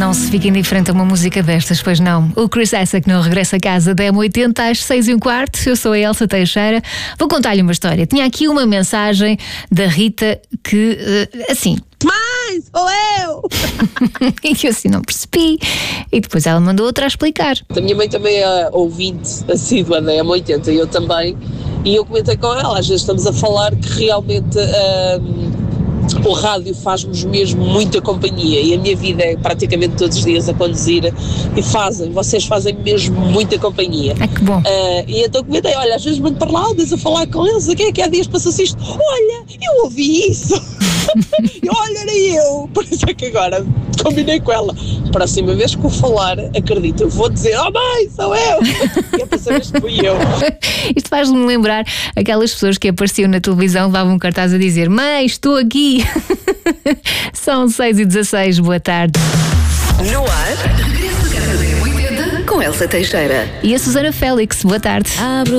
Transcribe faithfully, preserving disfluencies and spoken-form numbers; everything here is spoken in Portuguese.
Não se fica indiferente a uma música destas, pois não. O Chris Isaak não regressa a casa da M oitenta às seis e um quarto. Eu sou a Elsa Teixeira. Vou contar-lhe uma história. Tinha aqui uma mensagem da Rita que, assim... Mãe, sou eu! E eu assim não percebi. E depois ela mandou outra a explicar. A minha mãe também é ouvinte assídua da M oitenta e eu também. E eu comentei com ela, às vezes estamos a falar que realmente... Hum, o rádio faz-nos mesmo muita companhia e a minha vida é praticamente todos os dias a conduzir e fazem, vocês fazem mesmo muita companhia. Ah, que bom. Uh, e então comentei, olha, às vezes mando para lá, andas a falar com eles, quem é que há dias passou-se isto? Olha, eu ouvi isso! E olha, era eu! Por isso é que agora combinei com ela. Próxima vez que eu falar, acredito, eu vou dizer, oh mãe, sou eu! E a próxima vez que fui eu. Isto faz-me lembrar aquelas pessoas que apareciam na televisão, davam um cartaz a dizer, mãe, estou aqui! São seis e dezasseis, boa tarde. No ar, regresso à casa da M oitenta com Elsa Teixeira. E a Susana Félix, boa tarde.